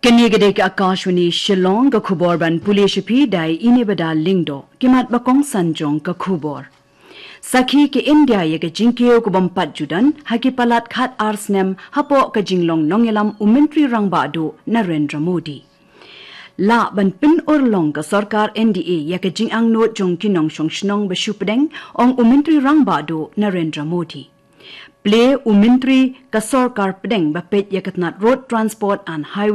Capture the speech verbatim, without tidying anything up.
Kanigade ka Akashwani Shillong ka Khuborban Pulishipi dai inibada lingdo kimat bakong sanjong ka Khubor. Sakhi ke India ye ke jinkeo ko bampat judan haki palat khat arsnem hapo ka jinglong nongelam umentri rangba do Narendra Modi. La ban pin orlong ka sarkar N D A ye ke jingang no jong kinong shong shnong bashupdeng ong umentri rangba do Narendra Modi. Play umentri ka sarkar pedeng bapet yakatnat road transport and highway